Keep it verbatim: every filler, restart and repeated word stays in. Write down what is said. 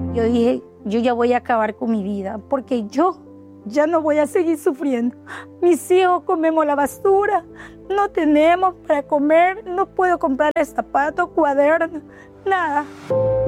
Yo dije, yo ya voy a acabar con mi vida, porque yo ya no voy a seguir sufriendo. Mis hijos comemos la basura, no tenemos para comer, no puedo comprar zapatos, cuadernos, nada.